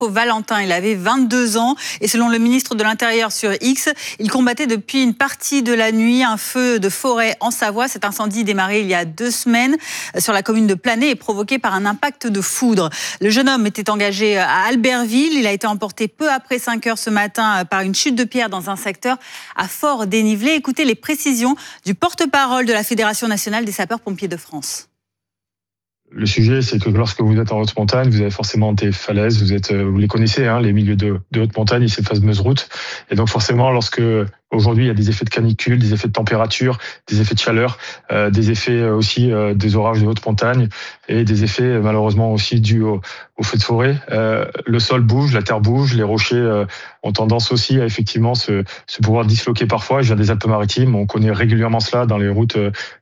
Valentin. Il avait 22 ans et selon le ministre de l'Intérieur sur X, il combattait depuis une partie de la nuit un feu de forêt en Savoie. Cet incendie démarré il y a 2 semaines sur la commune de Planay et provoqué par un impact de foudre. Le jeune homme était engagé à Albertville. Il a été emporté peu après 5 heures ce matin par une chute de pierre dans un secteur à fort dénivelé. Écoutez les précisions du porte-parole de la Fédération nationale des sapeurs-pompiers de France. Le sujet, c'est que lorsque vous êtes en haute montagne, vous avez forcément des falaises, vous les connaissez, les milieux de haute montagne et ces fameuses routes. Et donc forcément, lorsque aujourd'hui il y a des effets de canicule, des effets de température, des effets de chaleur, des effets aussi des orages de haute montagne et des effets malheureusement aussi dus au feu de forêt. Le sol bouge, la terre bouge, les rochers ont tendance aussi à effectivement se pouvoir disloquer parfois. Je viens des Alpes-Maritimes, on connaît régulièrement cela dans les routes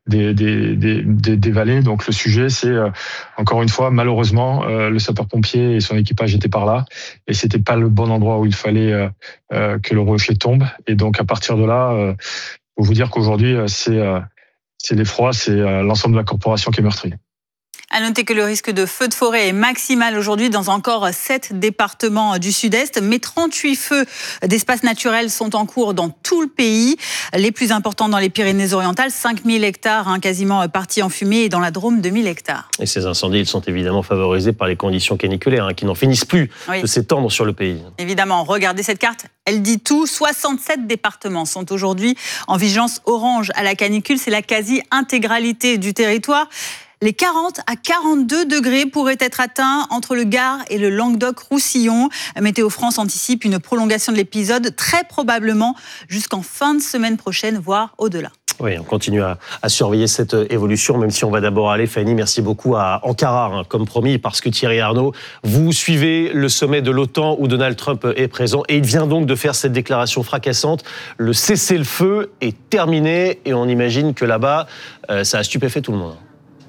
des vallées. Donc le sujet, c'est encore une fois, malheureusement, le sapeur-pompier et son équipage étaient par là et c'était pas le bon endroit où il fallait que le rocher tombe. Et donc à partir de là, faut vous dire qu'aujourd'hui, c'est l'effroi, c'est l'ensemble de la corporation qui est meurtrie. À noter que le risque de feu de forêt est maximal aujourd'hui dans encore 7 départements du sud-est, mais 38 feux d'espaces naturels sont en cours dans tout le pays. Les plus importants dans les Pyrénées-Orientales, 5000 hectares quasiment partis en fumée, et dans la Drôme, 2000 hectares. Et ces incendies, ils sont évidemment favorisés par les conditions caniculaires qui n'en finissent plus de s'étendre sur le pays. Évidemment, regardez cette carte, elle dit tout. 67 départements sont aujourd'hui en vigilance orange à la canicule. C'est la quasi-intégralité du territoire. Les 40 à 42 degrés pourraient être atteints entre le Gard et le Languedoc-Roussillon. Météo France anticipe une prolongation de l'épisode, très probablement jusqu'en fin de semaine prochaine, voire au-delà. Oui, on continue à surveiller cette évolution, même si on va d'abord aller, Fanny, merci beaucoup, à Ankara, comme promis, parce que Thierry Arnaud, vous suivez le sommet de l'OTAN où Donald Trump est présent et il vient donc de faire cette déclaration fracassante. Le cessez-le-feu est terminé et on imagine que là-bas, ça a stupéfait tout le monde.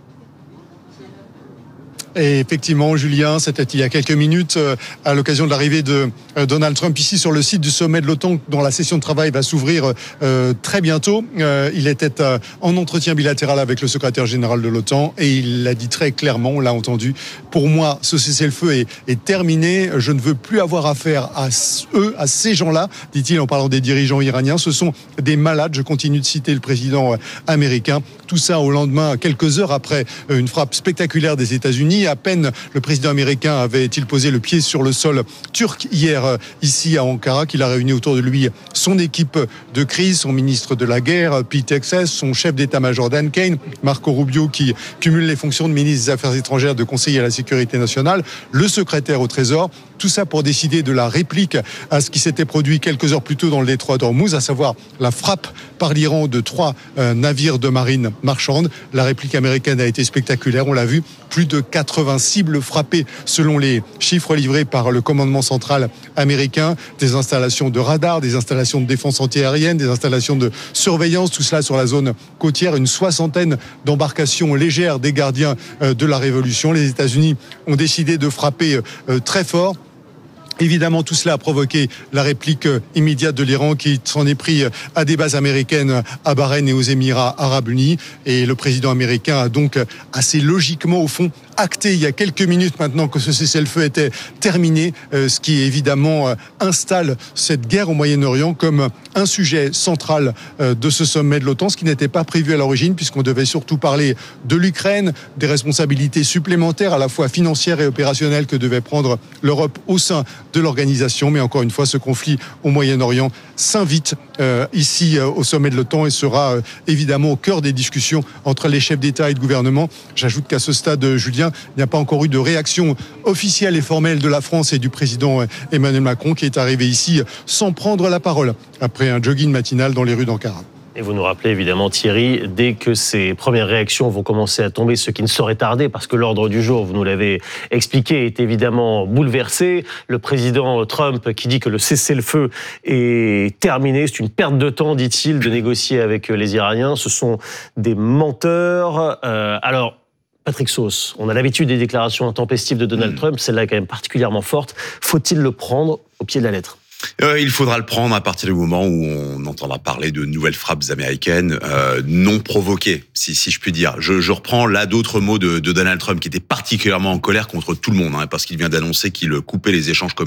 Et effectivement, Julien, c'était il y a quelques minutes, à l'occasion de l'arrivée de Donald Trump ici sur le site du sommet de l'OTAN, dont la session de travail va s'ouvrir très bientôt. Il était en entretien bilatéral avec le secrétaire général de l'OTAN et il l'a dit très clairement, on l'a entendu. Pour moi, ce cessez-le-feu est terminé. Je ne veux plus avoir affaire à eux, à ces gens-là, dit-il en parlant des dirigeants iraniens. Ce sont des malades. Je continue de citer le président américain. Tout ça au lendemain, quelques heures après une frappe spectaculaire des États-Unis. À peine le président américain avait-il posé le pied sur le sol turc hier ici à Ankara, qu'il a réuni autour de lui son équipe de crise, son ministre de la guerre, Pete Hegseth, son chef d'état-major Dan Kane, Marco Rubio qui cumule les fonctions de ministre des Affaires étrangères, de conseiller à la sécurité nationale, le secrétaire au Trésor. Tout ça pour décider de la réplique à ce qui s'était produit quelques heures plus tôt dans le détroit d'Ormuz, à savoir la frappe par l'Iran de 3 navires de marine marchande. La réplique américaine a été spectaculaire, on l'a vu, plus de 80 cibles frappées selon les chiffres livrés par le commandement central américain, des installations de radars, des installations de défense antiaérienne, des installations de surveillance, tout cela sur la zone côtière, une 60aine d'embarcations légères des gardiens de la Révolution. Les États-Unis ont décidé de frapper très fort. Évidemment, tout cela a provoqué la réplique immédiate de l'Iran qui s'en est pris à des bases américaines à Bahreïn et aux Émirats arabes unis. Et le président américain a donc assez logiquement, au fond, acté il y a quelques minutes maintenant que ce cessez-le-feu était terminé, ce qui évidemment installe cette guerre au Moyen-Orient comme un sujet central de ce sommet de l'OTAN, ce qui n'était pas prévu à l'origine puisqu'on devait surtout parler de l'Ukraine, des responsabilités supplémentaires à la fois financières et opérationnelles que devait prendre l'Europe au sein de l'organisation. Mais encore une fois, ce conflit au Moyen-Orient s'invite ici au sommet de l'OTAN et sera évidemment au cœur des discussions entre les chefs d'État et de gouvernement. J'ajoute qu'à ce stade, Julien, il n'y a pas encore eu de réaction officielle et formelle de la France et du président Emmanuel Macron qui est arrivé ici sans prendre la parole après un jogging matinal dans les rues d'Ankara. Et vous nous rappelez évidemment, Thierry, dès que ces premières réactions vont commencer à tomber, ce qui ne saurait tarder, parce que l'ordre du jour, vous nous l'avez expliqué, est évidemment bouleversé. Le président Trump qui dit que le cessez-le-feu est terminé, c'est une perte de temps, dit-il, de négocier avec les Iraniens. Ce sont des menteurs. Alors, Patrick Sauce, on a l'habitude des déclarations intempestives de Donald Trump, celle-là est quand même particulièrement forte. Faut-il le prendre au pied de la lettre ? Il faudra le prendre à partir du moment où on entendra parler de nouvelles frappes américaines non provoquées, si je puis dire. Je reprends là d'autres mots de Donald Trump qui était particulièrement en colère contre tout le monde, parce qu'il vient d'annoncer qu'il coupait les échanges commerciaux